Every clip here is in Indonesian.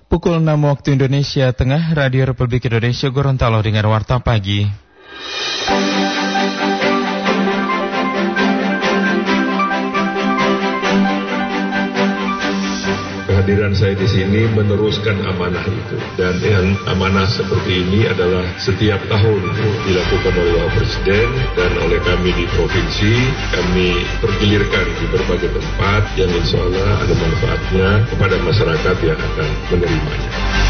Pukul 6 waktu Indonesia Tengah, Radio Republik Indonesia Gorontalo dengan Warta Pagi. Kehadiran saya di sini meneruskan amanah itu, dan yang amanah seperti ini adalah setiap tahun dilakukan oleh Bapak Presiden dan oleh kami di provinsi. Kami pergilirkan di berbagai tempat yang insya Allah ada manfaatnya kepada masyarakat yang akan menerimanya.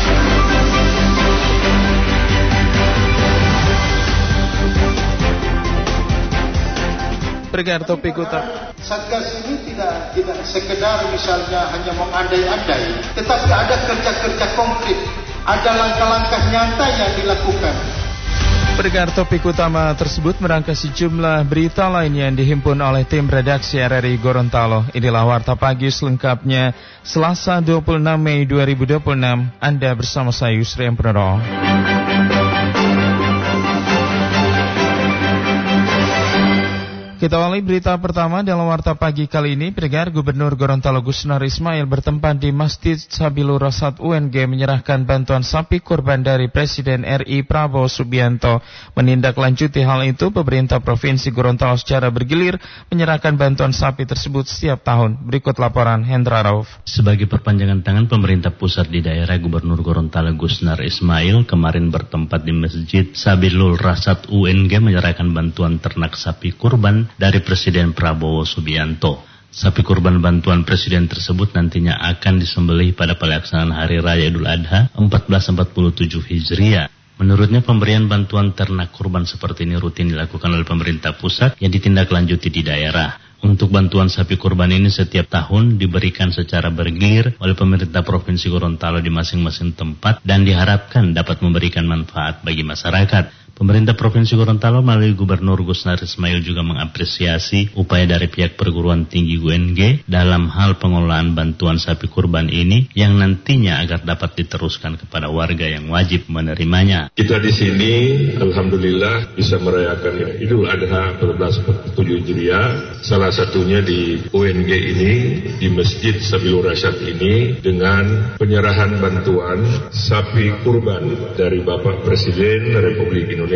Bergerak topik utama. Satgas ini tidak sekedar misalnya hanya mengandai-andai, tetapi ada kerja-kerja konkret, ada langkah-langkah nyata yang dilakukan. Bergerak topik utama tersebut merangkai sejumlah berita lain yang dihimpun oleh tim redaksi RRI Gorontalo. Inilah Warta Pagi selengkapnya Selasa 26 Mei 2026. Anda bersama saya Yusri Emprenol. Kita awali berita pertama dalam Warta Pagi kali ini. Pendengar, Gubernur Gorontalo Gusnar Ismail bertempat di Masjid Sabilur Rasyad UNG menyerahkan bantuan sapi kurban dari Presiden RI Prabowo Subianto. Menindaklanjuti hal itu, pemerintah Provinsi Gorontalo secara bergilir menyerahkan bantuan sapi tersebut setiap tahun. Berikut laporan Hendra Rauf. Sebagai perpanjangan tangan pemerintah pusat di daerah, Gubernur Gorontalo Gusnar Ismail kemarin bertempat di Masjid Sabilur Rasyad UNG menyerahkan bantuan ternak sapi kurban dari Presiden Prabowo Subianto. Sapi kurban bantuan Presiden tersebut nantinya akan disembelih pada pelaksanaan Hari Raya Idul Adha 1447 Hijriah. Menurutnya, pemberian bantuan ternak kurban seperti ini rutin dilakukan oleh pemerintah pusat yang ditindaklanjuti di daerah. Untuk bantuan sapi kurban ini setiap tahun diberikan secara bergilir oleh pemerintah Provinsi Gorontalo di masing-masing tempat dan diharapkan dapat memberikan manfaat bagi masyarakat. Pemerintah Provinsi Gorontalo melalui Gubernur Gusnar Ismail juga mengapresiasi upaya dari pihak perguruan tinggi UNG dalam hal pengelolaan bantuan sapi kurban ini yang nantinya agar dapat diteruskan kepada warga yang wajib menerimanya. Kita di sini alhamdulillah bisa merayakan Idul Adha 1447 Hijriah, salah satunya di UNG ini, di Masjid Sabilur Rasyad ini, dengan penyerahan bantuan sapi kurban dari Bapak Presiden Republik Indonesia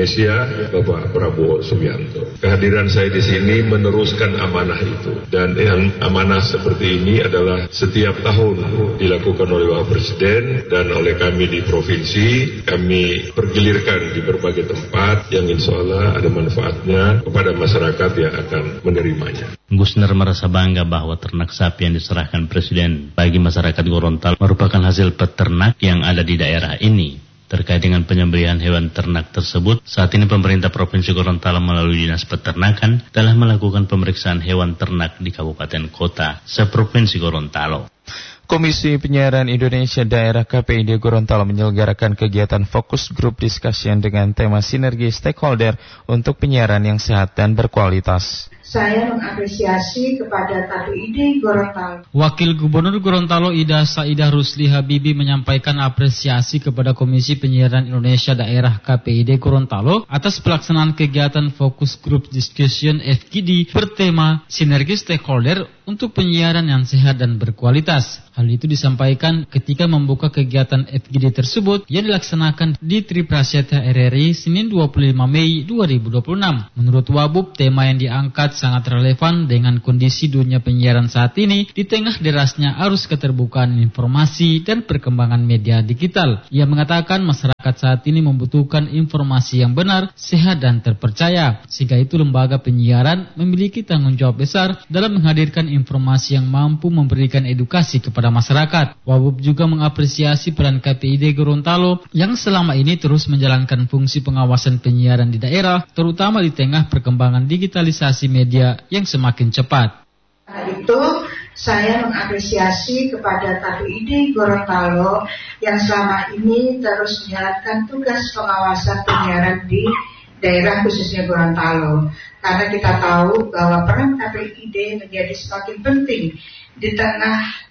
Bapak Prabowo Subianto. Kehadiran saya di sini meneruskan amanah itu, dan yang amanah seperti ini adalah setiap tahun dilakukan oleh Bapak Presiden dan oleh kami di provinsi. Kami pergilirkan di berbagai tempat yang insya Allah ada manfaatnya kepada masyarakat yang akan menerimanya. Gusnar merasa bangga bahwa ternak sapi yang diserahkan Presiden bagi masyarakat Gorontalo merupakan hasil peternak yang ada di daerah ini. Terkait dengan penyembelihan hewan ternak tersebut, saat ini pemerintah Provinsi Gorontalo melalui Dinas Peternakan telah melakukan pemeriksaan hewan ternak di kabupaten kota seprovinsi Gorontalo. Komisi Penyiaran Indonesia Daerah KPID Gorontalo menyelenggarakan kegiatan fokus group discussion dengan tema sinergi stakeholder untuk penyiaran yang sehat dan berkualitas. Saya mengapresiasi kepada KPID Gorontalo. Wakil Gubernur Gorontalo Ida Saidah Rusli Habibi menyampaikan apresiasi kepada Komisi Penyiaran Indonesia Daerah KPID Gorontalo atas pelaksanaan kegiatan Focus Group Discussion FGD bertema Sinergi Stakeholder untuk penyiaran yang sehat dan berkualitas. Hal itu disampaikan ketika membuka kegiatan FGD tersebut yang dilaksanakan di Triprasetya RRI Senin 25 Mei 2026. Menurut Wabub, tema yang diangkat sangat relevan dengan kondisi dunia penyiaran saat ini di tengah derasnya arus keterbukaan informasi dan perkembangan media digital. Ia mengatakan masyarakat saat ini membutuhkan informasi yang benar, sehat dan terpercaya. Sehingga itu lembaga penyiaran memiliki tanggung jawab besar dalam menghadirkan informasi yang mampu memberikan edukasi kepada masyarakat. Wabub juga mengapresiasi peran KPID Gorontalo yang selama ini terus menjalankan fungsi pengawasan penyiaran di daerah, terutama di tengah perkembangan digitalisasi media yang semakin cepat. Karena itu, saya mengapresiasi kepada KPID Gorontalo yang selama ini terus menjalankan tugas pengawasan penyiaran di daerah khususnya Gorontalo. Karena kita tahu bahwa peran KPID menjadi semakin penting di tengah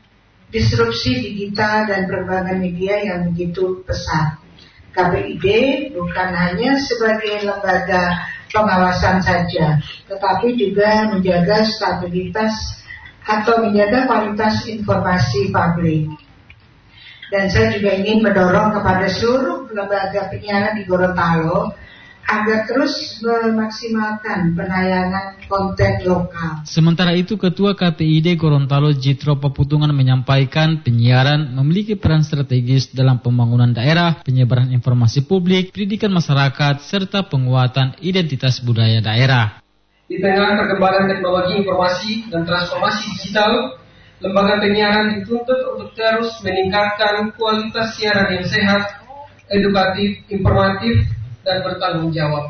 disrupsi digital dan perkembangan media yang begitu pesat. KPID bukan hanya sebagai lembaga pengawasan saja, tetapi juga menjaga stabilitas atau menjaga kualitas informasi publik. Dan saya juga ingin mendorong kepada seluruh lembaga penyiaran di Gorontalo agar terus memaksimalkan penayangan konten lokal. Sementara itu, Ketua KPID Gorontalo Jitro Peputungan menyampaikan penyiaran memiliki peran strategis dalam pembangunan daerah, penyebaran informasi publik, pendidikan masyarakat, serta penguatan identitas budaya daerah. Di tengah perkembangan teknologi informasi dan transformasi digital, lembaga penyiaran dituntut untuk terus meningkatkan kualitas siaran yang sehat, edukatif, informatif, dan bertanggung jawab.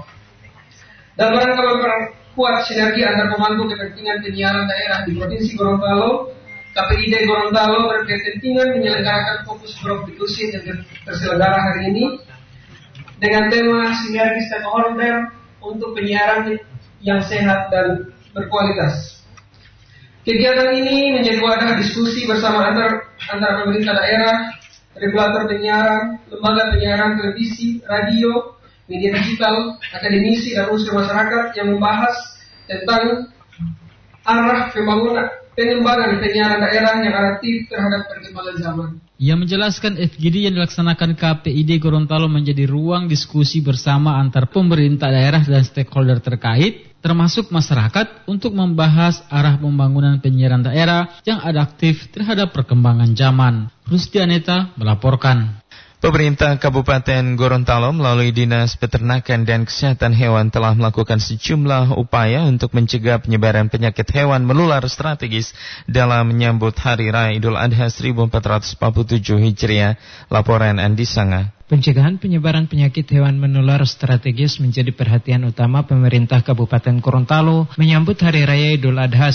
Dalam rangka memperkuat sinergi antar pemangku kepentingan penyiaran daerah di Provinsi Gorontalo, KPID Gorontalo berkepentingan menyelenggarakan fokus grup diskusi yang terselenggara hari ini dengan tema sinergi stakeholder untuk penyiaran yang sehat dan berkualitas. Kegiatan ini menjadi wadah diskusi bersama antara pemerintah daerah, regulator penyiaran, lembaga penyiaran televisi, radio, media digital, akademisi, dan unsur masyarakat yang membahas tentang arah pengembangan penyiaran daerah yang adaptif terhadap perkembangan zaman. Ia menjelaskan FGD yang dilaksanakan KPID Gorontalo menjadi ruang diskusi bersama antar pemerintah daerah dan stakeholder terkait, termasuk masyarakat, untuk membahas arah pembangunan penyiaran daerah yang adaptif terhadap perkembangan zaman. Rusdianeta melaporkan. Pemerintah Kabupaten Gorontalo melalui Dinas Peternakan dan Kesehatan Hewan telah melakukan sejumlah upaya untuk mencegah penyebaran penyakit hewan menular strategis dalam menyambut Hari Raya Idul Adha 1447 Hijriah. Laporan Andi Sanga. Pencegahan penyebaran penyakit hewan menular strategis menjadi perhatian utama pemerintah Kabupaten Gorontalo menyambut Hari Raya Idul Adha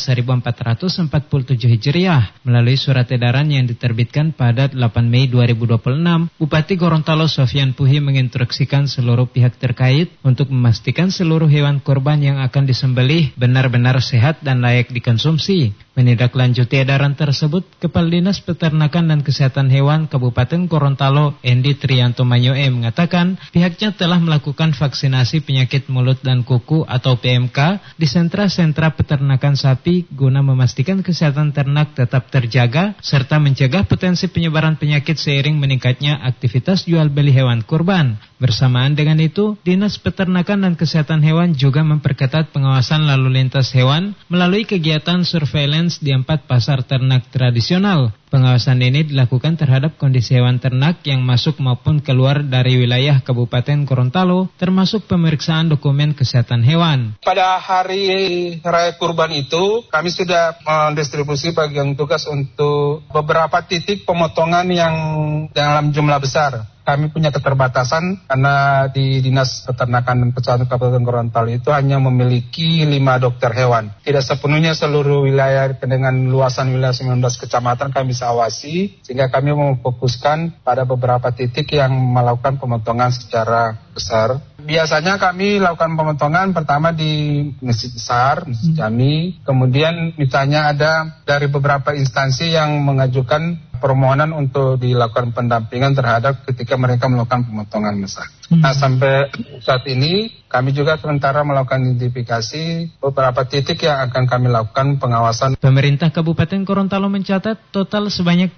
1447 Hijriah. Melalui surat edaran yang diterbitkan pada 8 Mei 2026, Bupati Gorontalo Sofyan Puhi menginstruksikan seluruh pihak terkait untuk memastikan seluruh hewan kurban yang akan disembelih benar-benar sehat dan layak dikonsumsi. Menindaklanjuti edaran tersebut, Kepala Dinas Peternakan dan Kesehatan Hewan Kabupaten Gorontalo, Endi Trianto Manyoe, mengatakan pihaknya telah melakukan vaksinasi penyakit mulut dan kuku atau PMK di sentra-sentra peternakan sapi guna memastikan kesehatan ternak tetap terjaga serta mencegah potensi penyebaran penyakit seiring meningkatnya aktivitas jual beli hewan kurban. Bersamaan dengan itu, Dinas Peternakan dan Kesehatan Hewan juga memperketat pengawasan lalu lintas hewan melalui kegiatan surveillance di 4 pasar ternak tradisional. Pengawasan ini dilakukan terhadap kondisi hewan ternak yang masuk maupun keluar dari wilayah Kabupaten Gorontalo, termasuk pemeriksaan dokumen kesehatan hewan. Pada hari Raya Kurban itu, kami sudah mendistribusi bagian tugas untuk beberapa titik pemotongan yang dalam jumlah besar. Kami punya keterbatasan karena di Dinas Peternakan dan Kesehatan Kabupaten Gorontalo itu hanya memiliki 5 dokter hewan. Tidak sepenuhnya seluruh wilayah dengan luasan wilayah 19 kecamatan kami bisa awasi, sehingga kami memfokuskan pada beberapa titik yang melakukan pemotongan secara besar. Biasanya kami lakukan pemotongan pertama di masjid besar, Masjid Jami, kemudian misalnya ada dari beberapa instansi yang mengajukan permohonan untuk dilakukan pendampingan terhadap ketika mereka melakukan pemotongan besar. Nah, sampai saat ini kami juga sementara melakukan identifikasi beberapa titik yang akan kami lakukan pengawasan. Pemerintah Kabupaten Gorontalo mencatat total sebanyak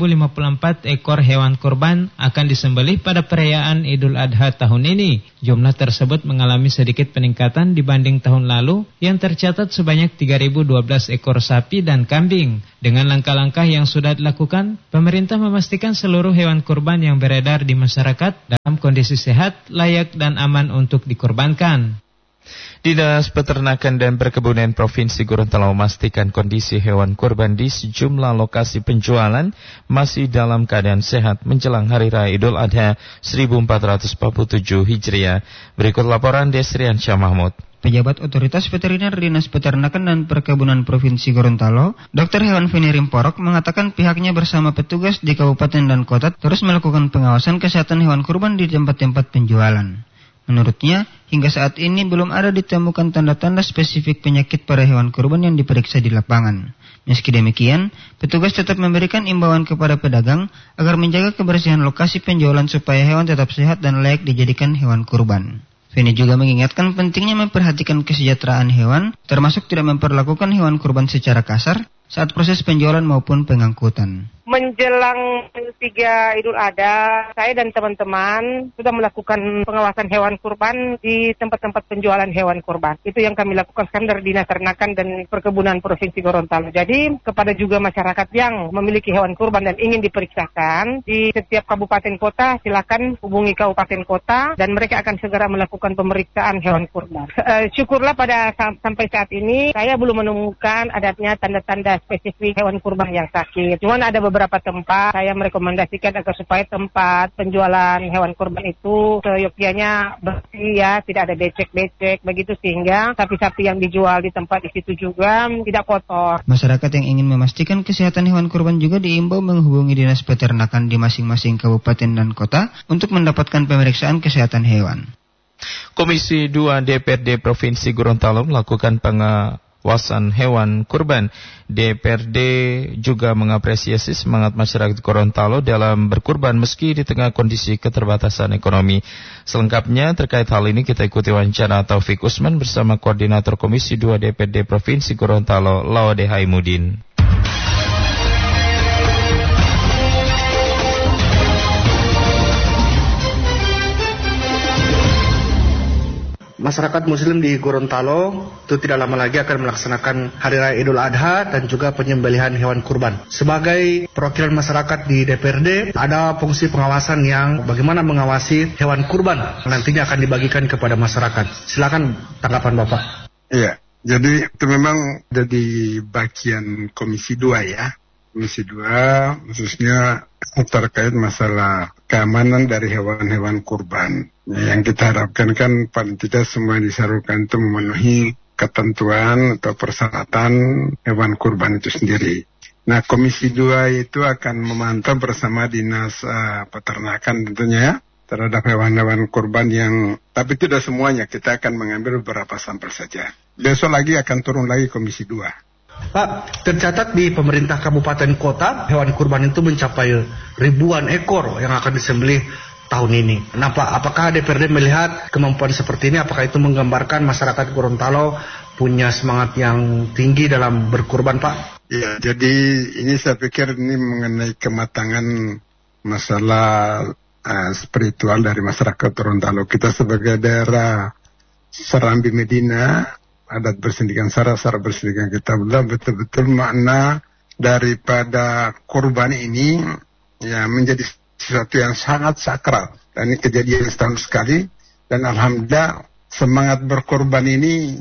3.054 ekor hewan kurban akan disembelih pada perayaan Idul Adha tahun ini. Jumlah tersebut mengalami sedikit peningkatan dibanding tahun lalu yang tercatat sebanyak 3.012 ekor sapi dan kambing. Dengan langkah-langkah yang sudah dilakukan, pemerintah memastikan seluruh hewan kurban yang beredar di masyarakat dalam kondisi sehat, layak, dan aman untuk dikorbankan. Dinas Peternakan dan Perkebunan Provinsi Gorontalo memastikan kondisi hewan kurban di sejumlah lokasi penjualan masih dalam keadaan sehat menjelang Hari Raya Idul Adha 1447 Hijriah. Berikut laporan Desrian Syah Mahmud. Pejabat Otoritas Veteriner Dinas Peternakan dan Perkebunan Provinsi Gorontalo, Dr. Hewan Feni Rimporok, mengatakan pihaknya bersama petugas di kabupaten dan kota terus melakukan pengawasan kesehatan hewan kurban di tempat-tempat penjualan. Menurutnya, hingga saat ini belum ada ditemukan tanda-tanda spesifik penyakit pada hewan kurban yang diperiksa di lapangan. Meski demikian, petugas tetap memberikan imbauan kepada pedagang agar menjaga kebersihan lokasi penjualan supaya hewan tetap sehat dan layak dijadikan hewan kurban. Feni juga mengingatkan pentingnya memperhatikan kesejahteraan hewan, termasuk tidak memperlakukan hewan kurban secara kasar saat proses penjualan maupun pengangkutan. menjelang 3 Idul Adha, saya dan teman-teman sudah melakukan pengawasan hewan kurban di tempat-tempat penjualan hewan kurban. Itu yang kami lakukan sekarang dari Dinas Ternakan dan Perkebunan Provinsi Gorontalo. Jadi kepada juga masyarakat yang memiliki hewan kurban dan ingin diperiksakan di setiap kabupaten kota, silakan hubungi kabupaten kota dan mereka akan segera melakukan pemeriksaan hewan kurban. Syukurlah sampai saat ini saya belum menemukan adanya tanda-tanda spesifik hewan kurban yang sakit. Cuman ada beberapa tempat saya merekomendasikan agar supaya tempat penjualan hewan kurban itu seyogyanya bersih ya, tidak ada becek-becek begitu sehingga sapi-sapi yang dijual di tempat di situ juga tidak kotor. Masyarakat yang ingin memastikan kesehatan hewan kurban juga diimbau menghubungi Dinas Peternakan di masing-masing kabupaten dan kota untuk mendapatkan pemeriksaan kesehatan hewan. Komisi 2 DPRD Provinsi Gorontalo melakukan pengawasan hewan kurban. DPRD juga mengapresiasi semangat masyarakat Gorontalo dalam berkurban meski di tengah kondisi keterbatasan ekonomi. Selengkapnya terkait hal ini kita ikuti wawancara Taufik Usman bersama Koordinator Komisi 2 DPRD Provinsi Gorontalo, Laude Haimudin. Masyarakat Muslim di Gorontalo itu tidak lama lagi akan melaksanakan Hari Raya Idul Adha dan juga penyembelihan hewan kurban. Sebagai perwakilan masyarakat di DPRD, ada fungsi pengawasan yang bagaimana mengawasi hewan kurban nantinya akan dibagikan kepada masyarakat. Silakan tanggapan Bapak. Iya, jadi itu memang ada di bagian Komisi 2 ya. Komisi 2 khususnya terkait masalah keamanan dari hewan-hewan kurban. Yang kita harapkan kan paling tidak semua disalurkan itu memenuhi ketentuan atau persyaratan hewan kurban itu sendiri. Nah, Komisi 2 itu akan memantau bersama Dinas Peternakan tentunya ya, terhadap hewan-hewan kurban yang, tapi tidak semuanya, kita akan mengambil beberapa sampel saja. Besok lagi akan turun lagi Komisi 2. Pak, tercatat di pemerintah kabupaten kota, hewan kurban itu mencapai ribuan ekor yang akan disembelih tahun ini. Nah Pak, apakah DPRD melihat kemampuan seperti ini, apakah itu menggambarkan masyarakat Gorontalo punya semangat yang tinggi dalam berkurban Pak? Ya, jadi ini saya pikir ini mengenai kematangan masalah spiritual dari masyarakat Gorontalo. Kita sebagai daerah Serambi Medina, adat bersendikan sara bersendikan kita betul-betul makna daripada kurban ini ya menjadi sesuatu yang sangat sakral. Dan ini kejadian setahun sekali dan alhamdulillah semangat berkorban ini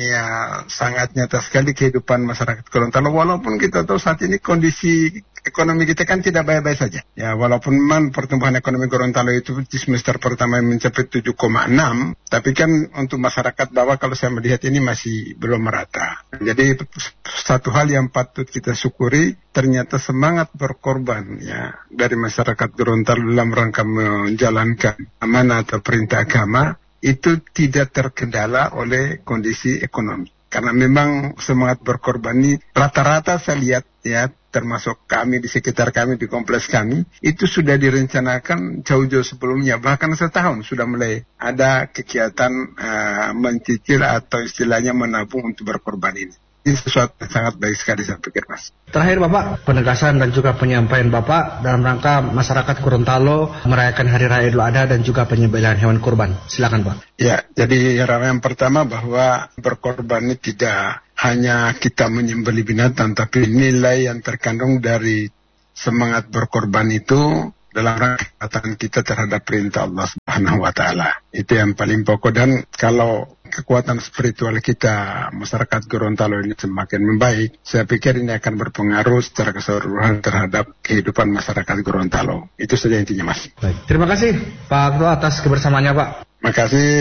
ya sangat nyata sekali kehidupan masyarakat Gorontalo. Walaupun kita tahu saat ini kondisi ekonomi kita kan tidak baik-baik saja. Ya walaupun memang pertumbuhan ekonomi Gorontalo itu di semester pertama mencapai 7,6, tapi kan untuk masyarakat bawah kalau saya melihat ini masih belum merata. Jadi satu hal yang patut kita syukuri, ternyata semangat berkorban ya dari masyarakat Gorontalo dalam rangka menjalankan amanah atau perintah agama itu tidak terkendala oleh kondisi ekonomi. Karena memang semangat berkorban ini rata-rata saya lihat ya, termasuk kami di sekitar kami, di kompleks kami, itu sudah direncanakan jauh-jauh sebelumnya. Bahkan setahun sudah mulai ada kegiatan mencicil atau istilahnya menabung untuk berkorban ini. Ini sesuatu yang sangat baik sekali saya pikir Mas. Terakhir Bapak, penegasan dan juga penyampaian Bapak dalam rangka masyarakat Gorontalo merayakan Hari Raya Idul Adha dan juga penyembelihan hewan kurban. Silakan Pak. Ya, jadi yang pertama bahwa berkorban ini tidak hanya kita menyembelih binatang, tapi nilai yang terkandung dari semangat berkorban itu dalam rangka ketaatan kita terhadap perintah Allah Subhanahu wa taala. Itu yang paling pokok, dan kalau kekuatan spiritual kita masyarakat Gorontalo ini semakin membaik, saya pikir ini akan berpengaruh secara keseluruhan terhadap kehidupan masyarakat Gorontalo. Itu saja intinya Mas. Baik. Terima kasih Pak Ketua atas kebersamaannya Pak. Terima kasih.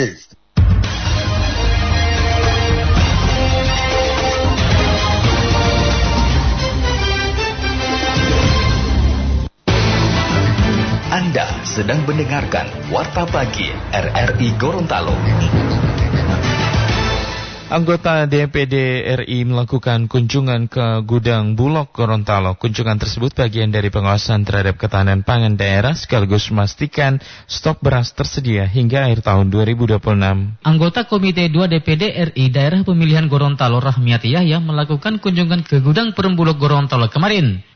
Anda sedang mendengarkan Warta Pagi RRI Gorontalo. Anggota DPD RI melakukan kunjungan ke gudang Bulog Gorontalo. Kunjungan tersebut bagian dari pengawasan terhadap ketahanan pangan daerah sekaligus memastikan stok beras tersedia hingga akhir tahun 2026. Anggota Komite 2 DPD RI Daerah Pemilihan Gorontalo Rahmiati Yahya melakukan kunjungan ke gudang Perumbulok Gorontalo kemarin.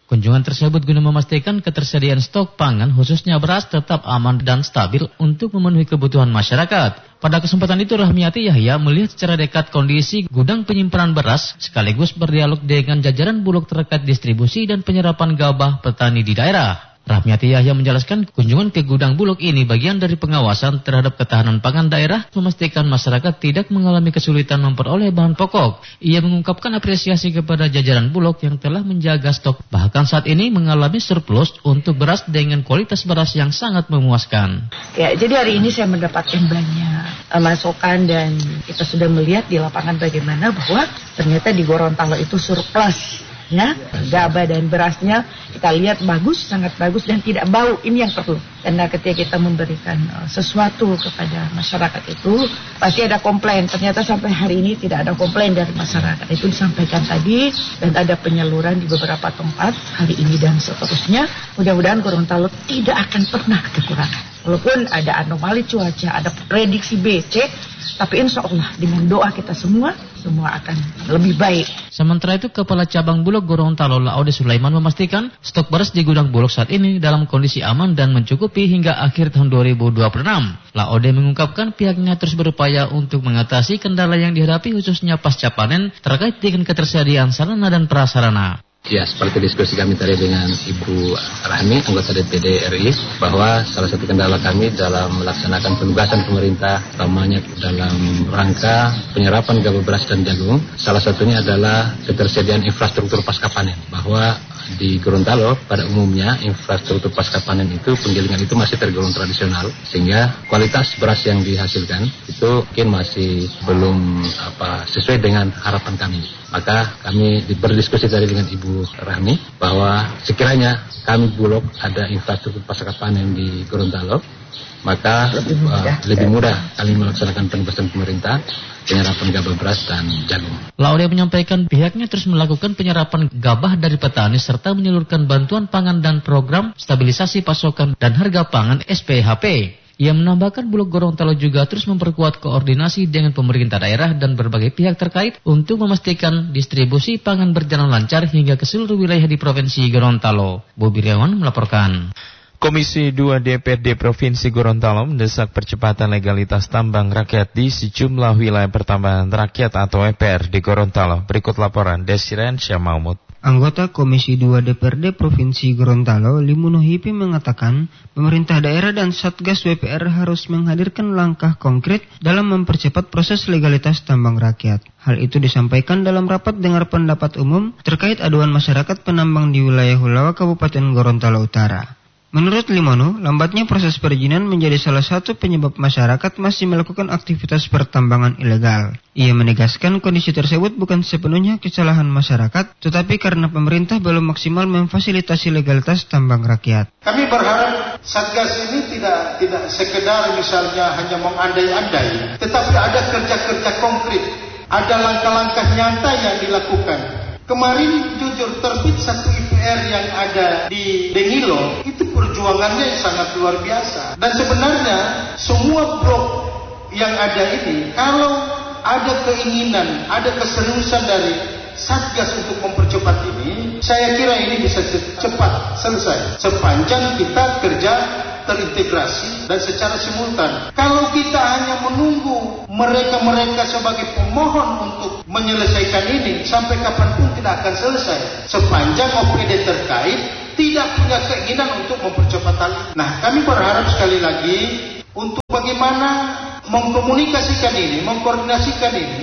Kunjungan tersebut guna memastikan ketersediaan stok pangan khususnya beras tetap aman dan stabil untuk memenuhi kebutuhan masyarakat. Pada kesempatan itu Rahmiati Yahya melihat secara dekat kondisi gudang penyimpanan beras sekaligus berdialog dengan jajaran Bulog terkait distribusi dan penyerapan gabah petani di daerah. Rahmiati Yahya menjelaskan kunjungan ke gudang Bulog ini bagian dari pengawasan terhadap ketahanan pangan daerah, memastikan masyarakat tidak mengalami kesulitan memperoleh bahan pokok. Ia mengungkapkan apresiasi kepada jajaran Bulog yang telah menjaga stok, bahkan saat ini mengalami surplus untuk beras dengan kualitas beras yang sangat memuaskan. Ya, jadi hari ini saya mendapatkan banyak masukan dan kita sudah melihat di lapangan bagaimana bahwa ternyata di Gorontalo itu surplus. Ya, gabah dan berasnya kita lihat bagus, sangat bagus dan tidak bau. Ini yang perlu. Karena ketika kita memberikan sesuatu kepada masyarakat itu pasti ada komplain. Ternyata sampai hari ini tidak ada komplain dari masyarakat. Itu disampaikan tadi dan ada penyaluran di beberapa tempat hari ini dan seterusnya. Mudah-mudahan Gorontalo tidak akan pernah kekurangan. Walaupun ada anomali cuaca, ada prediksi B, C, tapi insya Allah dengan doa kita semua akan lebih baik. Sementara itu, Kepala Cabang Bulog Gorontalo Laode Sulaiman memastikan stok beras di gudang Bulog saat ini dalam kondisi aman dan mencukupi hingga akhir tahun 2026. Laode mengungkapkan pihaknya terus berupaya untuk mengatasi kendala yang dihadapi khususnya pasca panen terkait dengan ketersediaan sarana dan prasarana. Ya, seperti diskusi kami tadi dengan Ibu Rahmi, anggota DPD RI, bahwa salah satu kendala kami dalam melaksanakan penugasan pemerintah, utamanya dalam rangka penyerapan gabah beras dan jagung, salah satunya adalah ketersediaan infrastruktur pasca panen. Bahwa di Gorontalo pada umumnya infrastruktur pasca panen itu penggilingan itu masih tergolong tradisional, sehingga kualitas beras yang dihasilkan itu mungkin masih belum sesuai dengan harapan kami. Maka kami berdiskusi tadi dengan Ibu Rahmi bahwa sekiranya kami Bulog ada infrastruktur pasca panen di Gorontalo, maka lebih mudah kami melaksanakan penugasan pemerintah, penyerapan gabah beras dan jagung. Laode menyampaikan pihaknya terus melakukan penyerapan gabah dari petani serta menyalurkan bantuan pangan dan program stabilisasi pasokan dan harga pangan SPHP. Ia menambahkan Bulog Gorontalo juga terus memperkuat koordinasi dengan pemerintah daerah dan berbagai pihak terkait untuk memastikan distribusi pangan berjalan lancar hingga ke seluruh wilayah di Provinsi Gorontalo. Bobi Riawan melaporkan. Komisi 2 DPRD Provinsi Gorontalo mendesak percepatan legalitas tambang rakyat di sejumlah wilayah pertambangan rakyat atau EPR di Gorontalo. Berikut laporan Desiren Syamahmud. Anggota Komisi 2 DPRD Provinsi Gorontalo, Limuno Hipi mengatakan, pemerintah daerah dan Satgas WPR harus menghadirkan langkah konkret dalam mempercepat proses legalitas tambang rakyat. Hal itu disampaikan dalam rapat dengar pendapat umum terkait aduan masyarakat penambang di wilayah Hulawa, Kabupaten Gorontalo Utara. Menurut Limono, lambatnya proses perizinan menjadi salah satu penyebab masyarakat masih melakukan aktivitas pertambangan ilegal. Ia menegaskan kondisi tersebut bukan sepenuhnya kesalahan masyarakat, tetapi karena pemerintah belum maksimal memfasilitasi legalitas tambang rakyat. Kami berharap Satgas ini tidak sekedar misalnya hanya mengandai-andai, tetapi ada kerja-kerja konkret, ada langkah-langkah nyata yang dilakukan. Kemarin jujur terbit satu IPR yang ada di Dengilo, itu perjuangannya yang sangat luar biasa. Dan sebenarnya semua blok yang ada ini, kalau ada keinginan, ada keseriusan dari Satgas untuk mempercepat ini, saya kira ini bisa cepat selesai. Sepanjang kita kerja terintegrasi dan secara simultan. Kalau kita hanya menunggu mereka sebagai pemohon untuk menyelesaikan ini, sampai kapanpun tidak akan selesai. Sepanjang OPD terkait tidak punya keinginan untuk mempercepat hal ini. Nah, kami berharap sekali lagi untuk bagaimana mengkomunikasikan ini, mengkoordinasikan ini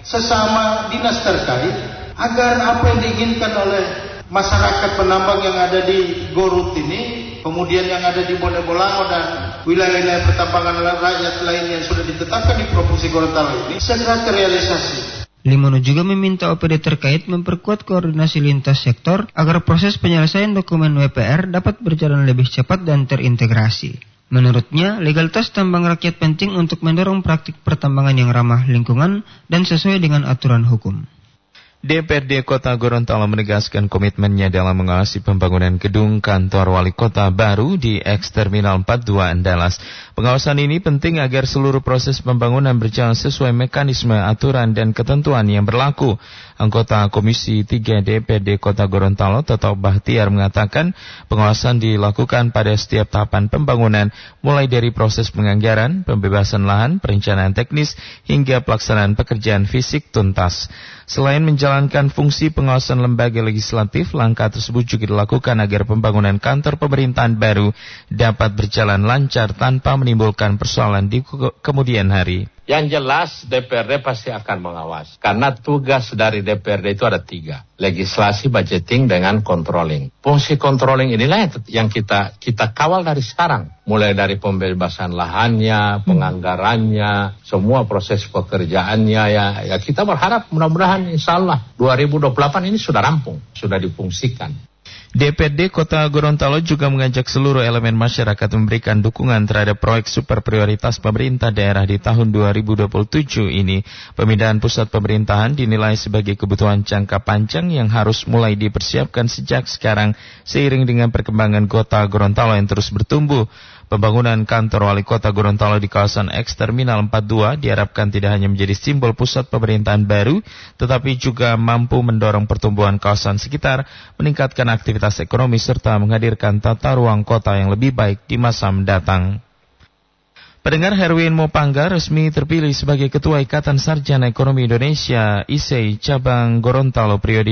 sesama dinas terkait, agar apa yang diinginkan oleh masyarakat penambang yang ada di Gorut ini, kemudian yang ada di Bonegolango dan wilayah-wilayah pertambangan rakyat lain yang sudah ditetapkan di Provinsi Gorontalo ini segera terrealisasi. Limono juga meminta OPD terkait memperkuat koordinasi lintas sektor agar proses penyelesaian dokumen WPR dapat berjalan lebih cepat dan terintegrasi. Menurutnya, legalitas tambang rakyat penting untuk mendorong praktik pertambangan yang ramah lingkungan dan sesuai dengan aturan hukum. DPRD Kota Gorontalo menegaskan komitmennya dalam mengawasi pembangunan gedung kantor wali kota baru di Eks-Terminal 42 Andalas. Pengawasan ini penting agar seluruh proses pembangunan berjalan sesuai mekanisme, aturan, dan ketentuan yang berlaku. Anggota Komisi 3 DPRD Kota Gorontalo, Toto Bahtiar, mengatakan pengawasan dilakukan pada setiap tahapan pembangunan, mulai dari proses penganggaran, pembebasan lahan, perencanaan teknis, hingga pelaksanaan pekerjaan fisik tuntas. Selain menjalankan fungsi pengawasan lembaga legislatif, langkah tersebut juga dilakukan agar pembangunan kantor pemerintahan baru dapat berjalan lancar tanpa menimbulkan persoalan di kemudian hari. Yang jelas DPRD pasti akan mengawas. Karena tugas dari DPRD itu ada 3. Legislasi, budgeting, dengan controlling. Fungsi controlling inilah yang kita kawal dari sekarang. Mulai dari pembebasan lahannya, penganggarannya, semua proses pekerjaannya. Ya kita berharap mudah-mudahan insya Allah 2028 ini sudah rampung, sudah difungsikan. DPRD Kota Gorontalo juga mengajak seluruh elemen masyarakat memberikan dukungan terhadap proyek super prioritas pemerintah daerah di tahun 2027 ini. Pemindahan pusat pemerintahan dinilai sebagai kebutuhan jangka panjang yang harus mulai dipersiapkan sejak sekarang seiring dengan perkembangan Kota Gorontalo yang terus bertumbuh. Pembangunan kantor wali kota Gorontalo di kawasan Eks-Terminal 42 diharapkan tidak hanya menjadi simbol pusat pemerintahan baru, tetapi juga mampu mendorong pertumbuhan kawasan sekitar, meningkatkan aktivitas ekonomi, serta menghadirkan tata ruang kota yang lebih baik di masa mendatang. Pendengar, Herwin Mopangga resmi terpilih sebagai Ketua Ikatan Sarjana Ekonomi Indonesia ISEI Cabang Gorontalo periode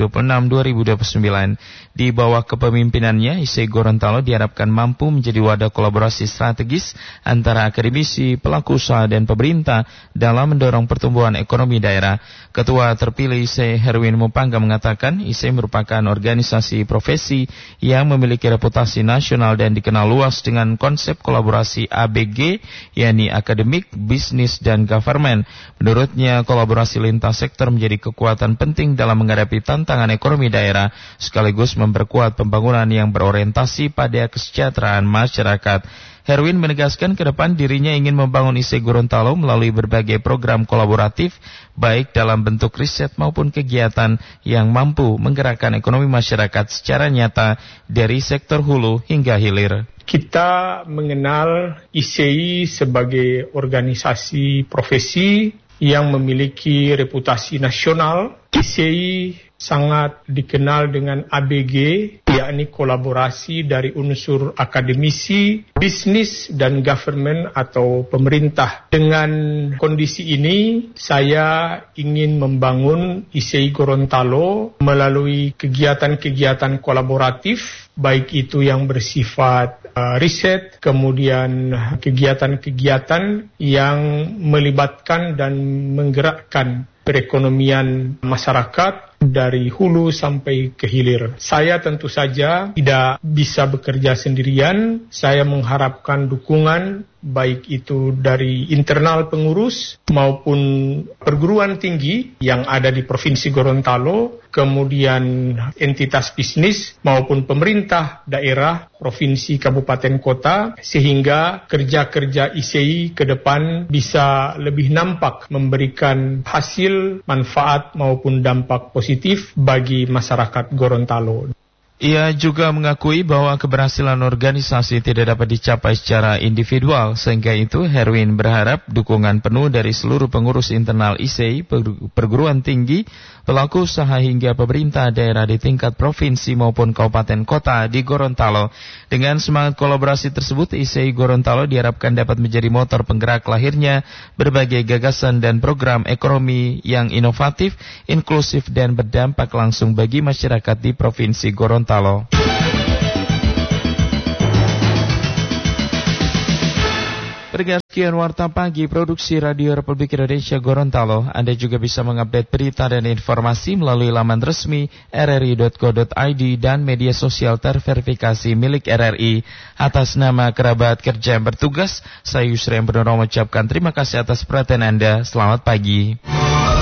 2026-2029. Di bawah kepemimpinannya, ISEI Gorontalo diharapkan mampu menjadi wadah kolaborasi strategis antara akademisi, pelaku usaha, dan pemerintah dalam mendorong pertumbuhan ekonomi daerah. Ketua terpilih ISEI Herwin Mopangga mengatakan ISEI merupakan organisasi profesi yang memiliki reputasi nasional dan dikenal luas dengan konsep kolaborasi ABG, yakni akademik, bisnis, dan government. Menurutnya, kolaborasi lintas sektor menjadi kekuatan penting dalam menghadapi tantangan ekonomi daerah, sekaligus memperkuat pembangunan yang berorientasi pada kesejahteraan masyarakat. Herwin menegaskan ke depan dirinya ingin membangun ISEI Gorontalo melalui berbagai program kolaboratif, baik dalam bentuk riset maupun kegiatan yang mampu menggerakkan ekonomi masyarakat secara nyata dari sektor hulu hingga hilir. Kita mengenal ISEI sebagai organisasi profesi yang memiliki reputasi nasional. ISEI sangat dikenal dengan ABG, yakni kolaborasi dari unsur akademisi, bisnis, dan government atau pemerintah. Dengan kondisi ini, saya ingin membangun ISEI Gorontalo melalui kegiatan-kegiatan kolaboratif, baik itu yang bersifat riset, kemudian kegiatan-kegiatan yang melibatkan dan menggerakkan perekonomian masyarakat dari hulu sampai ke hilir. Saya tentu saja tidak bisa bekerja sendirian. Saya mengharapkan dukungan baik itu dari internal pengurus maupun perguruan tinggi yang ada di Provinsi Gorontalo, kemudian entitas bisnis maupun pemerintah daerah, provinsi, kabupaten, kota, sehingga kerja-kerja ISEI ke depan bisa lebih nampak memberikan hasil, manfaat maupun dampak positif bagi masyarakat Gorontalo. Ia juga mengakui bahwa keberhasilan organisasi tidak dapat dicapai secara individual, sehingga itu Herwin berharap dukungan penuh dari seluruh pengurus internal ISEI, perguruan tinggi, pelaku usaha hingga pemerintah daerah di tingkat provinsi maupun kabupaten kota di Gorontalo. Dengan semangat kolaborasi tersebut, ISEI Gorontalo diharapkan dapat menjadi motor penggerak lahirnya berbagai gagasan dan program ekonomi yang inovatif, inklusif, dan berdampak langsung bagi masyarakat di Provinsi Gorontalo. Sekian Warta Pagi Produksi Radio Republik Indonesia Gorontalo. Anda juga bisa mengupdate berita dan informasi melalui laman resmi rri.co.id dan media sosial terverifikasi milik RRI. Atas nama kerabat kerja yang bertugas, saya Yusri yang mengucapkan terima kasih atas perhatian Anda. Selamat pagi.